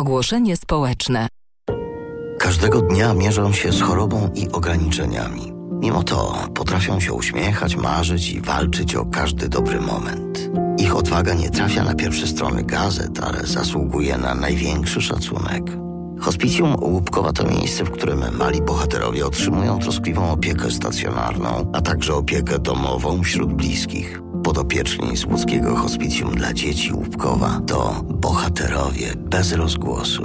Ogłoszenie społeczne. Każdego dnia mierzą się z chorobą i ograniczeniami. Mimo to potrafią się uśmiechać, marzyć i walczyć o każdy dobry moment. Ich odwaga nie trafia na pierwsze strony gazet, ale zasługuje na największy szacunek. Hospicjum Łupkowa to miejsce, w którym mali bohaterowie otrzymują troskliwą opiekę stacjonarną, a także opiekę domową wśród bliskich. Podopieczni z łódzkiego Hospicjum dla dzieci Łupkowa to bohaterowie bez rozgłosu.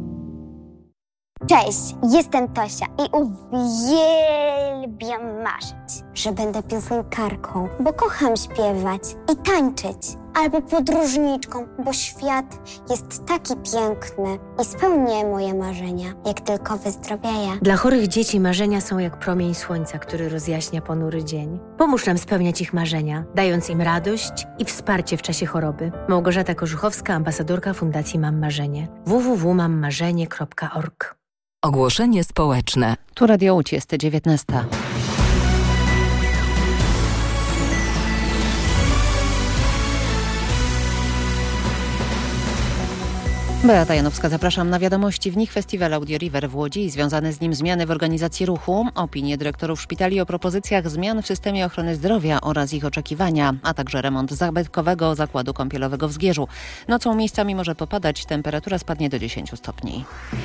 Cześć, jestem Tosia i uwielbiam marzyć, że będę piosenkarką, bo kocham śpiewać i tańczyć. Albo podróżniczką, bo świat jest taki piękny i spełnię moje marzenia, jak tylko wyzdrowieję. Dla chorych dzieci marzenia są jak promień słońca, który rozjaśnia ponury dzień. Pomóż nam spełniać ich marzenia, dając im radość i wsparcie w czasie choroby. Małgorzata Korzuchowska, ambasadorka Fundacji Mam Marzenie. www.mammarzenie.org. Ogłoszenie społeczne. Tu Radio Łódź, jest 19. Beata Janowska, zapraszam na wiadomości. W nich festiwal Audio River w Łodzi i związane z nim zmiany w organizacji ruchu, opinie dyrektorów szpitali o propozycjach zmian w systemie ochrony zdrowia oraz ich oczekiwania, a także remont zabytkowego zakładu kąpielowego w Zgierzu. Nocą miejscami może popadać, temperatura spadnie do 10 stopni.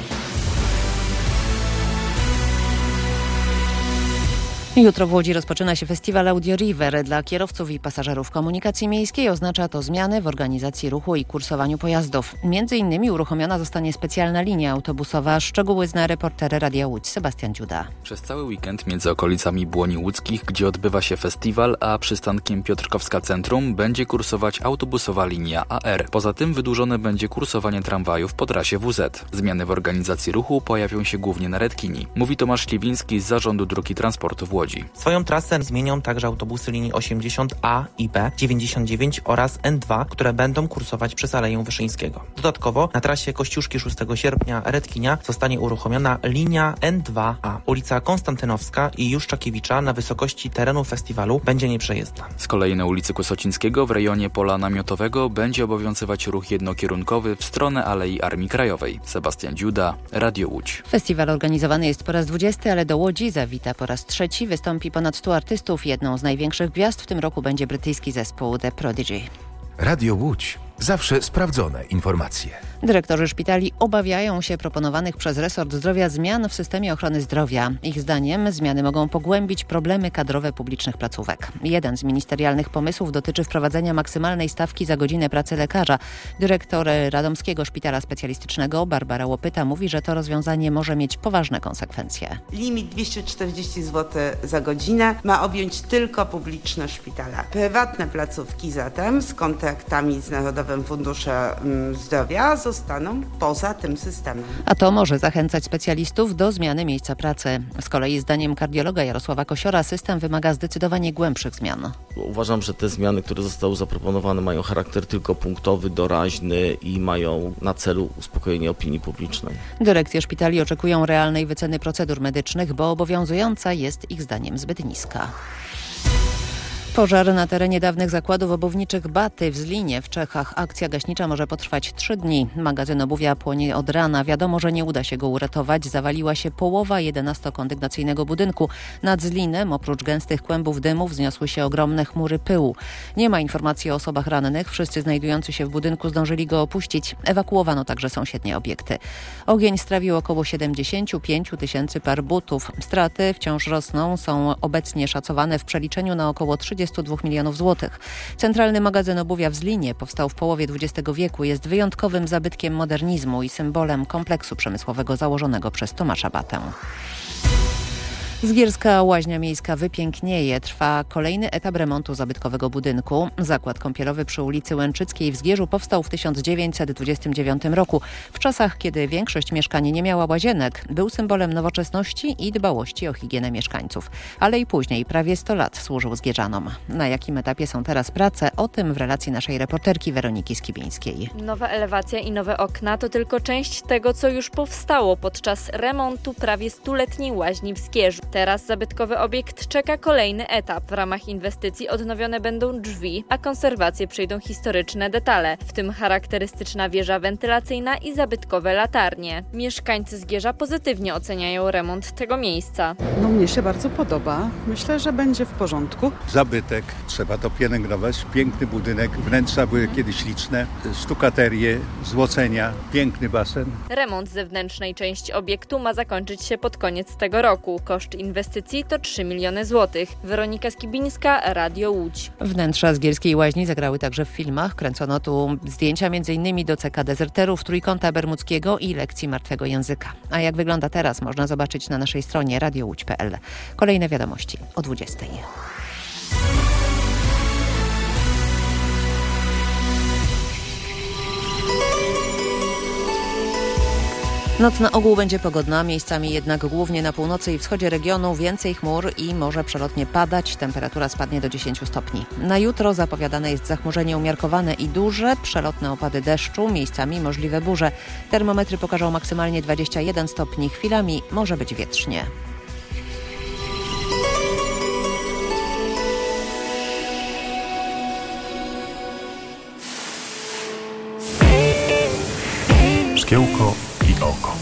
Jutro w Łodzi rozpoczyna się festiwal Audio River. Dla kierowców i pasażerów komunikacji miejskiej oznacza to zmiany w organizacji ruchu i kursowaniu pojazdów. Między innymi uruchomiona zostanie specjalna linia autobusowa. Szczegóły zna reporter Radia Łódź Sebastian Dziuda. Przez cały weekend między okolicami Błoni Łódzkich, gdzie odbywa się festiwal, a przystankiem Piotrkowska Centrum będzie kursować autobusowa linia AR. Poza tym wydłużone będzie kursowanie tramwajów po trasie WZ. Zmiany w organizacji ruchu pojawią się głównie na Redkini. Mówi Tomasz Śliwiński z Zarządu Dróg i Transportu w Łodzi. Swoją trasę zmienią także autobusy linii 80A i B, 99 oraz N2, które będą kursować przez Aleję Wyszyńskiego. Dodatkowo na trasie Kościuszki 6 sierpnia Redkinia zostanie uruchomiona linia N2A. Ulica Konstantynowska i Juszczakiewicza na wysokości terenu festiwalu będzie nieprzejezdna. Z kolei na ulicy Kłosocińskiego w rejonie Pola Namiotowego będzie obowiązywać ruch jednokierunkowy w stronę Alei Armii Krajowej. Sebastian Dziuda, Radio Łódź. Festiwal organizowany jest po raz 20, ale do Łodzi zawita po raz 3. Wystąpi ponad 100 artystów. Jedną z największych gwiazd w tym roku będzie brytyjski zespół The Prodigy. Radio Łódź. Zawsze sprawdzone informacje. Dyrektorzy szpitali obawiają się proponowanych przez resort zdrowia zmian w systemie ochrony zdrowia. Ich zdaniem zmiany mogą pogłębić problemy kadrowe publicznych placówek. Jeden z ministerialnych pomysłów dotyczy wprowadzenia maksymalnej stawki za godzinę pracy lekarza. Dyrektor Radomskiego Szpitala Specjalistycznego Barbara Łopyta mówi, że to rozwiązanie może mieć poważne konsekwencje. Limit 240 zł za godzinę ma objąć tylko publiczne szpitale. Prywatne placówki zatem z kontraktami z Narodowym Funduszem Zdrowia zostaną poza tym systemem. A to może zachęcać specjalistów do zmiany miejsca pracy. Z kolei zdaniem kardiologa Jarosława Kosiora system wymaga zdecydowanie głębszych zmian. Uważam, że te zmiany, które zostały zaproponowane, mają charakter tylko punktowy, doraźny i mają na celu uspokojenie opinii publicznej. Dyrekcje szpitali oczekują realnej wyceny procedur medycznych, bo obowiązująca jest ich zdaniem zbyt niska. Pożar na terenie dawnych zakładów obuwniczych Baty w Zlinie w Czechach. Akcja gaśnicza może potrwać 3 dni. Magazyn obuwia płonie od rana. Wiadomo, że nie uda się go uratować. Zawaliła się połowa 11-kondygnacyjnego budynku. Nad Zlinem, oprócz gęstych kłębów dymu, wzniosły się ogromne chmury pyłu. Nie ma informacji o osobach rannych. Wszyscy znajdujący się w budynku zdążyli go opuścić. Ewakuowano także sąsiednie obiekty. Ogień strawił około 75 000 par butów. Straty wciąż rosną. Są obecnie szacowane w przeliczeniu na około 32 milionów złotych. Centralny magazyn obuwia w Zlinie powstał w połowie XX wieku. Jest wyjątkowym zabytkiem modernizmu i symbolem kompleksu przemysłowego założonego przez Tomasza Batę. Zgierska Łaźnia Miejska wypięknieje. Trwa kolejny etap remontu zabytkowego budynku. Zakład kąpielowy przy ulicy Łęczyckiej w Zgierzu powstał w 1929 roku. W czasach, kiedy większość mieszkań nie miała łazienek, był symbolem nowoczesności i dbałości o higienę mieszkańców. Ale i później, prawie 100 lat, służył zgierzanom. Na jakim etapie są teraz prace? O tym w relacji naszej reporterki Weroniki Skibińskiej. Nowa elewacja i nowe okna to tylko część tego, co już powstało podczas remontu prawie 100-letniej łaźni w Zgierzu. Teraz zabytkowy obiekt czeka kolejny etap. W ramach inwestycji odnowione będą drzwi, a konserwację przyjdą historyczne detale, w tym charakterystyczna wieża wentylacyjna i zabytkowe latarnie. Mieszkańcy Zgierza pozytywnie oceniają remont tego miejsca. Mnie się bardzo podoba. Myślę, że będzie w porządku. Zabytek, trzeba to pielęgnować. Piękny budynek, wnętrza były kiedyś liczne, sztukaterie, złocenia, piękny basen. Remont zewnętrznej części obiektu ma zakończyć się pod koniec tego roku. Koszt inwestycji to 3 miliony złotych. Weronika Skibińska, Radio Łódź. Wnętrza Zgierskiej Łaźni zagrały także w filmach. Kręcono tu zdjęcia m.in. do CK Dezerterów, Trójkąta Bermudzkiego i lekcji martwego języka. A jak wygląda teraz, można zobaczyć na naszej stronie radiołódź.pl. Kolejne wiadomości o 20:00. Noc na ogół będzie pogodna, miejscami jednak głównie na północy i wschodzie regionu więcej chmur i może przelotnie padać. Temperatura spadnie do 10 stopni. Na jutro zapowiadane jest zachmurzenie umiarkowane i duże, przelotne opady deszczu, miejscami możliwe burze. Termometry pokażą maksymalnie 21 stopni, chwilami może być wietrznie. Szkiełko i oko.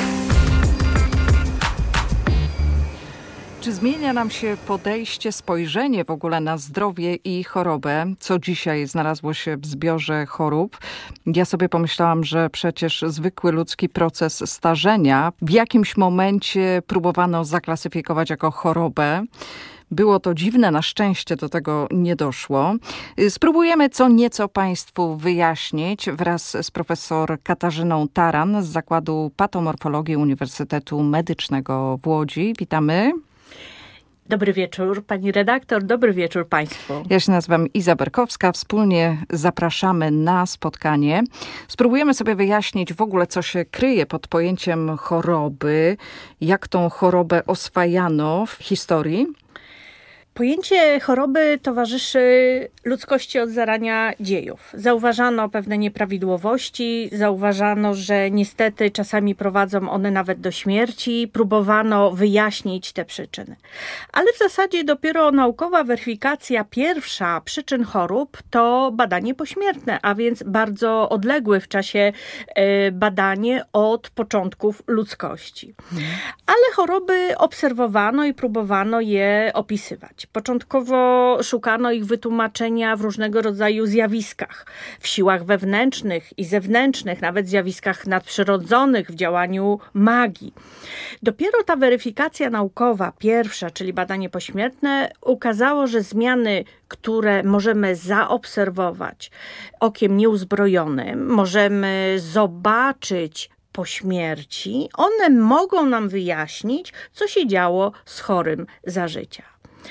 Czy zmienia nam się podejście, spojrzenie w ogóle na zdrowie i chorobę? Co dzisiaj znalazło się w zbiorze chorób? Ja sobie pomyślałam, że przecież zwykły ludzki proces starzenia w jakimś momencie próbowano zaklasyfikować jako chorobę. Było to dziwne, na szczęście do tego nie doszło. Spróbujemy co nieco Państwu wyjaśnić wraz z profesor Katarzyną Taran z Zakładu Patomorfologii Uniwersytetu Medycznego w Łodzi. Witamy. Dobry wieczór, pani redaktor, dobry wieczór państwu. Ja się nazywam Iza Berkowska, wspólnie zapraszamy na spotkanie. Spróbujemy sobie wyjaśnić w ogóle, co się kryje pod pojęciem choroby, jak tą chorobę oswajano w historii. Pojęcie choroby towarzyszy ludzkości od zarania dziejów. Zauważano pewne nieprawidłowości, zauważano, że niestety czasami prowadzą one nawet do śmierci, próbowano wyjaśnić te przyczyny. Ale w zasadzie dopiero naukowa weryfikacja pierwsza przyczyn chorób to badanie pośmiertne, a więc bardzo odległe w czasie badanie od początków ludzkości. Ale choroby obserwowano i próbowano je opisywać. Początkowo szukano ich wytłumaczenia w różnego rodzaju zjawiskach, w siłach wewnętrznych i zewnętrznych, nawet zjawiskach nadprzyrodzonych, w działaniu magii. Dopiero ta weryfikacja naukowa, pierwsza, czyli badanie pośmiertne, ukazało, że zmiany, które możemy zaobserwować okiem nieuzbrojonym, możemy zobaczyć po śmierci, one mogą nam wyjaśnić, co się działo z chorym za życia.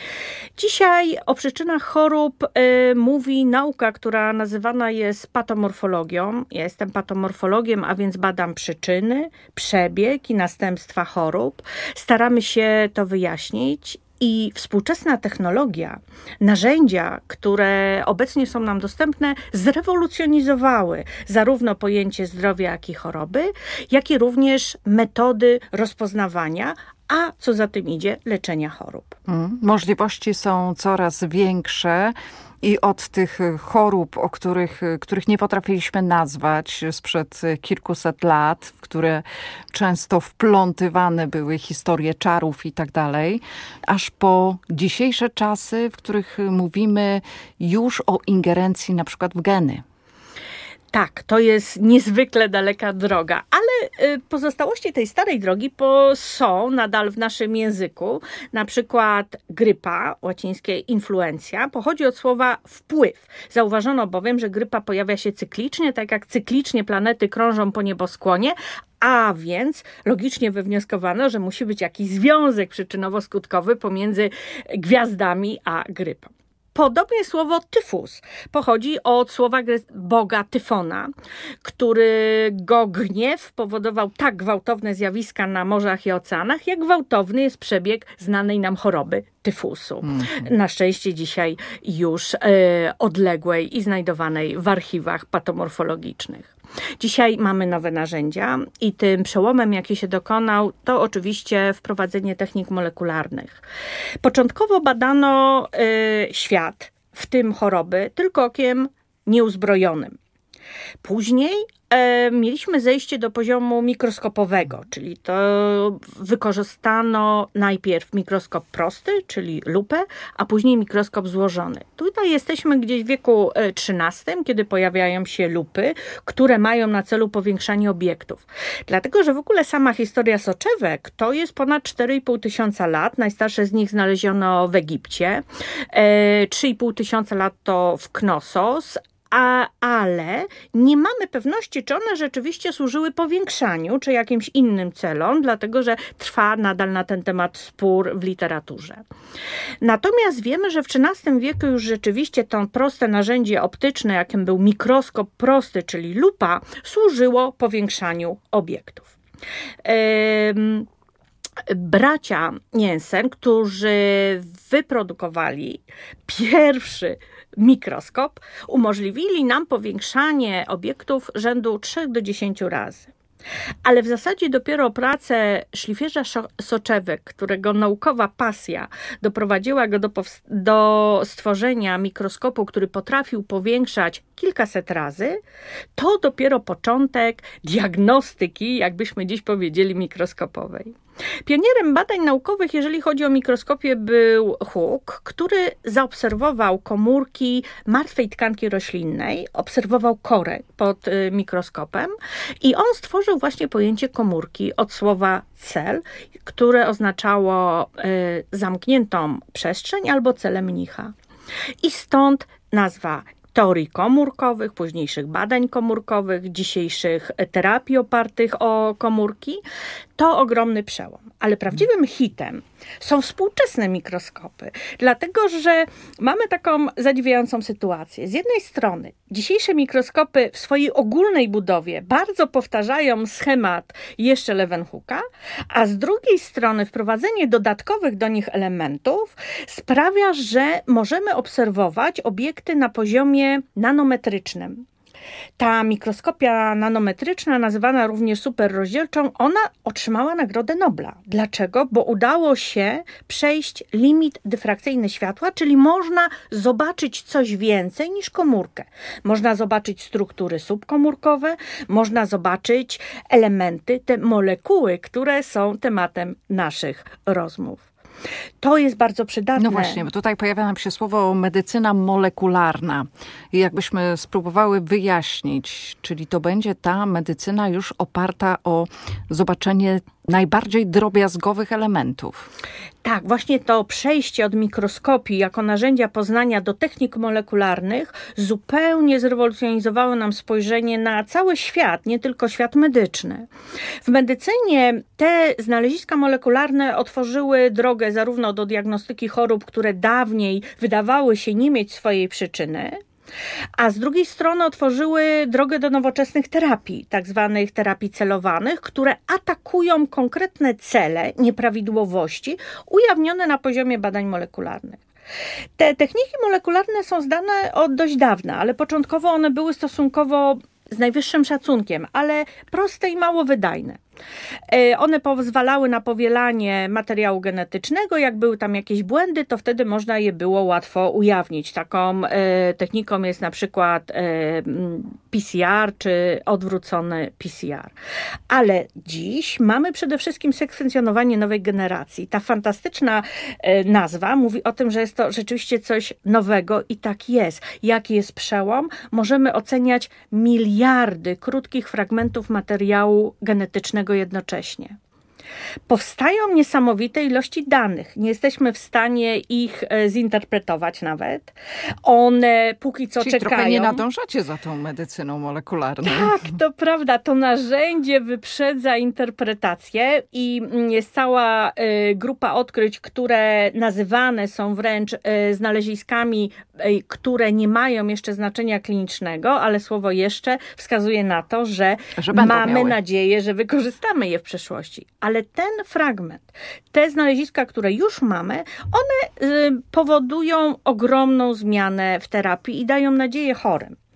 Dzisiaj o przyczynach chorób mówi nauka, która nazywana jest patomorfologią. Ja jestem patomorfologiem, a więc badam przyczyny, przebieg i następstwa chorób. Staramy się to wyjaśnić. I współczesna technologia, narzędzia, które obecnie są nam dostępne, zrewolucjonizowały zarówno pojęcie zdrowia, jak i choroby, jak i również metody rozpoznawania, a co za tym idzie, leczenia chorób. Możliwości są coraz większe. I od tych chorób, których nie potrafiliśmy nazwać sprzed kilkuset lat, w które często wplątywane były historie czarów i tak dalej, aż po dzisiejsze czasy, w których mówimy już o ingerencji na przykład w geny. Tak, to jest niezwykle daleka droga, ale pozostałości tej starej drogi są nadal w naszym języku. Na przykład grypa, łacińskie influencja, pochodzi od słowa wpływ. Zauważono bowiem, że grypa pojawia się cyklicznie, tak jak cyklicznie planety krążą po nieboskłonie, a więc logicznie wywnioskowano, że musi być jakiś związek przyczynowo-skutkowy pomiędzy gwiazdami a grypą. Podobnie słowo tyfus pochodzi od słowa boga Tyfona, którego gniew powodował tak gwałtowne zjawiska na morzach i oceanach, jak gwałtowny jest przebieg znanej nam choroby tyfusu. Na szczęście dzisiaj już odległej i znajdowanej w archiwach patomorfologicznych. Dzisiaj mamy nowe narzędzia i tym przełomem, jaki się dokonał, to oczywiście wprowadzenie technik molekularnych. Początkowo badano świat, w tym choroby, tylko okiem nieuzbrojonym. Później mieliśmy zejście do poziomu mikroskopowego, czyli to wykorzystano najpierw mikroskop prosty, czyli lupę, a później mikroskop złożony. Tutaj jesteśmy gdzieś w wieku XIII, kiedy pojawiają się lupy, które mają na celu powiększanie obiektów. Dlatego, że w ogóle sama historia soczewek to jest ponad 4,5 tysiąca lat. Najstarsze z nich znaleziono w Egipcie. 3,5 tysiąca lat to w Knossos, ale nie mamy pewności, czy one rzeczywiście służyły powiększaniu, czy jakimś innym celom, dlatego że trwa nadal na ten temat spór w literaturze. Natomiast wiemy, że w XIII wieku już rzeczywiście to proste narzędzie optyczne, jakim był mikroskop prosty, czyli lupa, służyło powiększaniu obiektów. Bracia Jensen, którzy wyprodukowali pierwszy mikroskop, umożliwili nam powiększanie obiektów rzędu 3 do 10 razy. Ale w zasadzie dopiero pracę szlifierza soczewek, którego naukowa pasja doprowadziła go do stworzenia mikroskopu, który potrafił powiększać kilkaset razy, to dopiero początek diagnostyki, jakbyśmy dziś powiedzieli, mikroskopowej. Pionierem badań naukowych, jeżeli chodzi o mikroskopię, był Hooke, który zaobserwował komórki martwej tkanki roślinnej, obserwował korę pod mikroskopem i on stworzył właśnie pojęcie komórki od słowa cell, które oznaczało zamkniętą przestrzeń albo celę mnicha. I stąd nazwa teorii komórkowych, późniejszych badań komórkowych, dzisiejszych terapii opartych o komórki, to ogromny przełom. Ale prawdziwym hitem są współczesne mikroskopy, dlatego że mamy taką zadziwiającą sytuację. Z jednej strony dzisiejsze mikroskopy w swojej ogólnej budowie bardzo powtarzają schemat jeszcze Leeuwenhoeka, a z drugiej strony wprowadzenie dodatkowych do nich elementów sprawia, że możemy obserwować obiekty na poziomie nanometrycznym. Ta mikroskopia nanometryczna, nazywana również superrozdzielczą, ona otrzymała Nagrodę Nobla. Dlaczego? Bo udało się przejść limit dyfrakcyjny światła, czyli można zobaczyć coś więcej niż komórkę. Można zobaczyć struktury subkomórkowe, można zobaczyć elementy, te molekuły, które są tematem naszych rozmów. To jest bardzo przydatne. No właśnie, bo tutaj pojawia nam się słowo medycyna molekularna. I jakbyśmy spróbowały wyjaśnić, czyli to będzie ta medycyna już oparta o zobaczenie najbardziej drobiazgowych elementów. Tak, właśnie to przejście od mikroskopii jako narzędzia poznania do technik molekularnych zupełnie zrewolucjonizowało nam spojrzenie na cały świat, nie tylko świat medyczny. W medycynie te znaleziska molekularne otworzyły drogę zarówno do diagnostyki chorób, które dawniej wydawały się nie mieć swojej przyczyny, a z drugiej strony otworzyły drogę do nowoczesnych terapii, tak zwanych terapii celowanych, które atakują konkretne cele, nieprawidłowości ujawnione na poziomie badań molekularnych. Te techniki molekularne są znane od dość dawna, ale początkowo one były stosunkowo z najwyższym szacunkiem, ale proste i mało wydajne. One pozwalały na powielanie materiału genetycznego. Jak były tam jakieś błędy, to wtedy można je było łatwo ujawnić. Taką techniką jest na przykład PCR czy odwrócony PCR. Ale dziś mamy przede wszystkim sekwencjonowanie nowej generacji. Ta fantastyczna nazwa mówi o tym, że jest to rzeczywiście coś nowego i tak jest. Jaki jest przełom? Możemy oceniać miliardy krótkich fragmentów materiału genetycznego jednocześnie. Powstają niesamowite ilości danych. Nie jesteśmy w stanie ich zinterpretować nawet. One póki co Czyli czekają. Trochę nie nadążacie za tą medycyną molekularną. Tak, to prawda. To narzędzie wyprzedza interpretację i jest cała grupa odkryć, które nazywane są wręcz znaleziskami, które nie mają jeszcze znaczenia klinicznego, ale słowo jeszcze wskazuje na to, że mamy nadzieję, że wykorzystamy je w przyszłości. Ale ten fragment, te znaleziska, które już mamy, one powodują ogromną zmianę w terapii i dają nadzieję chorym.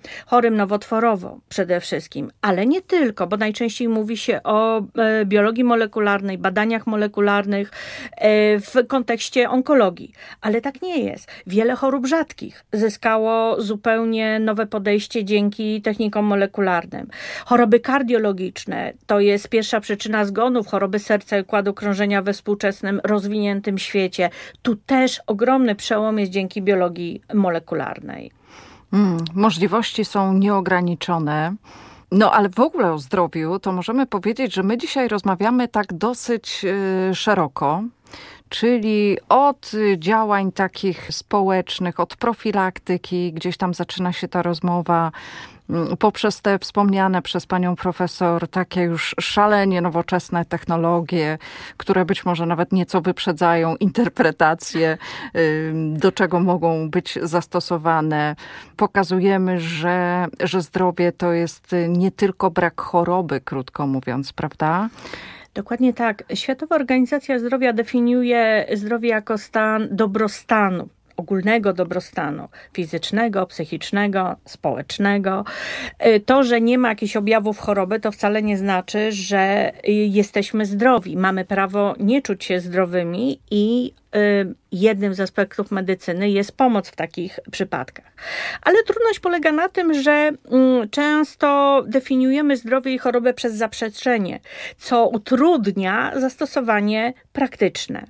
chorym nowotworowo przede wszystkim, ale nie tylko, bo najczęściej mówi się o biologii molekularnej, badaniach molekularnych w kontekście onkologii, ale tak nie jest. Wiele chorób rzadkich zyskało zupełnie nowe podejście dzięki technikom molekularnym. Choroby kardiologiczne to jest pierwsza przyczyna zgonów, choroby serca i układu krążenia we współczesnym, rozwiniętym świecie. Tu też ogromny przełom jest dzięki biologii molekularnej. Możliwości są nieograniczone. No ale w ogóle o zdrowiu to możemy powiedzieć, że my dzisiaj rozmawiamy tak dosyć szeroko, czyli od działań takich społecznych, od profilaktyki, gdzieś tam zaczyna się ta rozmowa, poprzez te wspomniane przez panią profesor takie już szalenie nowoczesne technologie, które być może nawet nieco wyprzedzają interpretację, do czego mogą być zastosowane. Pokazujemy, że zdrowie to jest nie tylko brak choroby, krótko mówiąc, prawda? Dokładnie tak. Światowa Organizacja Zdrowia definiuje zdrowie jako stan dobrostanu, ogólnego dobrostanu fizycznego, psychicznego, społecznego. To, że nie ma jakichś objawów choroby, to wcale nie znaczy, że jesteśmy zdrowi. Mamy prawo nie czuć się zdrowymi i jednym z aspektów medycyny jest pomoc w takich przypadkach. Ale trudność polega na tym, że często definiujemy zdrowie i chorobę przez zaprzeczenie, co utrudnia zastosowanie praktyczne.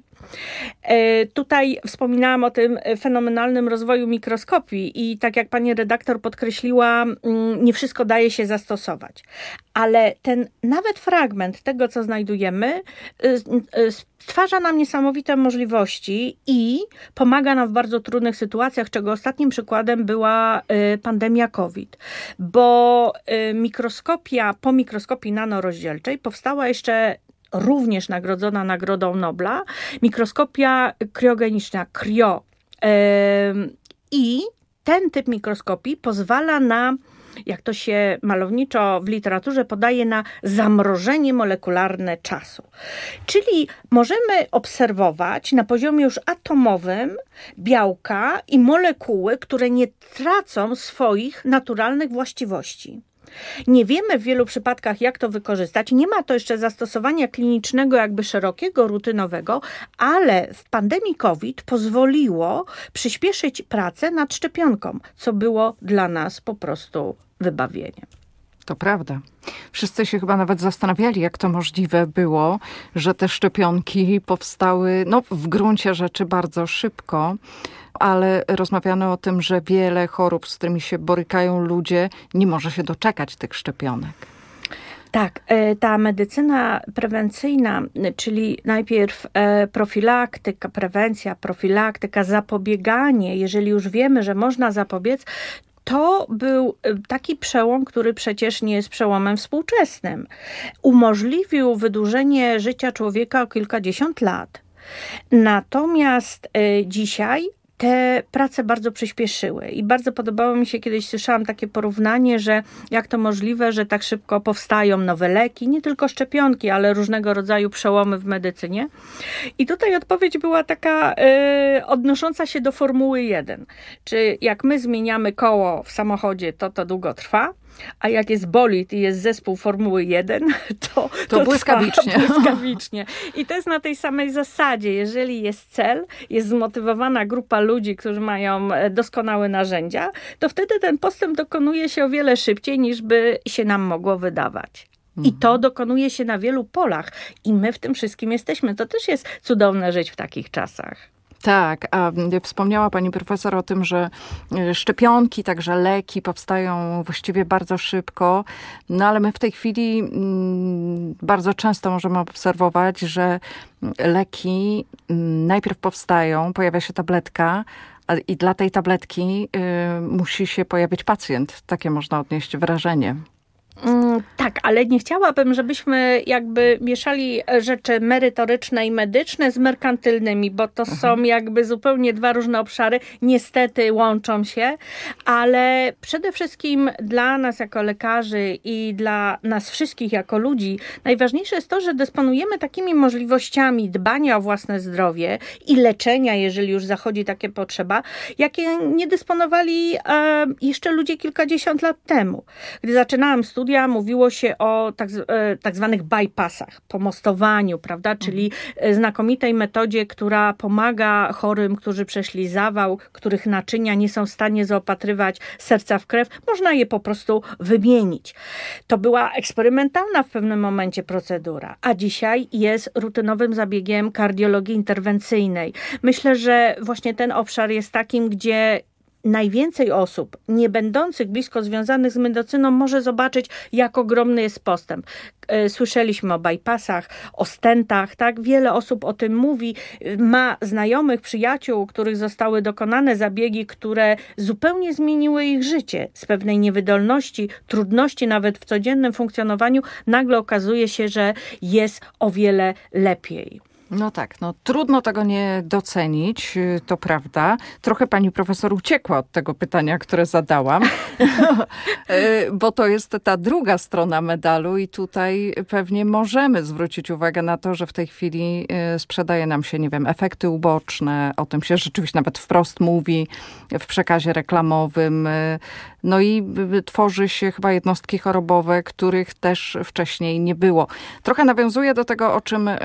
Tutaj wspominałam o tym fenomenalnym rozwoju mikroskopii i tak jak pani redaktor podkreśliła, nie wszystko daje się zastosować. Ale ten nawet fragment tego, co znajdujemy, stwarza nam niesamowite możliwości i pomaga nam w bardzo trudnych sytuacjach, czego ostatnim przykładem była pandemia COVID. Bo po mikroskopii nanorozdzielczej powstała jeszcze również nagrodzona Nagrodą Nobla, mikroskopia kriogeniczna, CRIO. I ten typ mikroskopii pozwala na, jak to się malowniczo w literaturze podaje, na zamrożenie molekularne czasu. Czyli możemy obserwować na poziomie już atomowym białka i molekuły, które nie tracą swoich naturalnych właściwości. Nie wiemy w wielu przypadkach, jak to wykorzystać. Nie ma to jeszcze zastosowania klinicznego, jakby szerokiego, rutynowego, ale w pandemii COVID pozwoliło przyspieszyć pracę nad szczepionką, co było dla nas po prostu wybawieniem. To prawda. Wszyscy się chyba nawet zastanawiali, jak to możliwe było, że te szczepionki powstały w gruncie rzeczy bardzo szybko, ale rozmawiano o tym, że wiele chorób, z którymi się borykają ludzie, nie może się doczekać tych szczepionek. Tak, ta medycyna prewencyjna, czyli najpierw profilaktyka, prewencja, profilaktyka, zapobieganie, jeżeli już wiemy, że można zapobiec, to był taki przełom, który przecież nie jest przełomem współczesnym. Umożliwił wydłużenie życia człowieka o kilkadziesiąt lat. Natomiast dzisiaj te prace bardzo przyspieszyły i bardzo podobało mi się, kiedyś słyszałam takie porównanie, że jak to możliwe, że tak szybko powstają nowe leki, nie tylko szczepionki, ale różnego rodzaju przełomy w medycynie. I tutaj odpowiedź była taka odnosząca się do Formuły 1. Czy jak my zmieniamy koło w samochodzie, to długo trwa? A jak jest bolid i jest zespół Formuły 1, to błyskawicznie. Błyskawicznie. I to jest na tej samej zasadzie. Jeżeli jest cel, jest zmotywowana grupa ludzi, którzy mają doskonałe narzędzia, to wtedy ten postęp dokonuje się o wiele szybciej, niż by się nam mogło wydawać. I to dokonuje się na wielu polach. I my w tym wszystkim jesteśmy. To też jest cudowne żyć w takich czasach. Tak, a wspomniała pani profesor o tym, że szczepionki, także leki powstają właściwie bardzo szybko, no ale my w tej chwili bardzo często możemy obserwować, że leki najpierw powstają, pojawia się tabletka i dla tej tabletki musi się pojawić pacjent. Takie można odnieść wrażenie. Tak, Ale nie chciałabym, żebyśmy jakby mieszali rzeczy merytoryczne i medyczne z merkantylnymi, bo to są jakby zupełnie dwa różne obszary. Niestety łączą się, ale przede wszystkim dla nas jako lekarzy i dla nas wszystkich jako ludzi najważniejsze jest to, że dysponujemy takimi możliwościami dbania o własne zdrowie i leczenia, jeżeli już zachodzi takie potrzeba, jakie nie dysponowali jeszcze ludzie kilkadziesiąt lat temu. Gdy zaczynałam studia, mówiło się o tak zwanych bypassach, pomostowaniu, prawda, czyli znakomitej metodzie, która pomaga chorym, którzy przeszli zawał, których naczynia nie są w stanie zaopatrywać serca w krew, można je po prostu wymienić. To była eksperymentalna w pewnym momencie procedura, a dzisiaj jest rutynowym zabiegiem kardiologii interwencyjnej. Myślę, że właśnie ten obszar jest takim, gdzie najwięcej osób nie będących blisko związanych z medycyną może zobaczyć, jak ogromny jest postęp. Słyszeliśmy o bypassach, o stentach, tak? Wiele osób o tym mówi. Ma znajomych, przyjaciół, u których zostały dokonane zabiegi, które zupełnie zmieniły ich życie. Z pewnej niewydolności, trudności nawet w codziennym funkcjonowaniu, nagle okazuje się, że jest o wiele lepiej. No tak, trudno tego nie docenić, to prawda. Trochę pani profesor uciekła od tego pytania, które zadałam, bo to jest ta druga strona medalu i tutaj pewnie możemy zwrócić uwagę na to, że w tej chwili sprzedaje nam się, nie wiem, efekty uboczne, o tym się rzeczywiście nawet wprost mówi w przekazie reklamowym. No i tworzy się chyba jednostki chorobowe, których też wcześniej nie było. Trochę nawiązuje do tego, o czym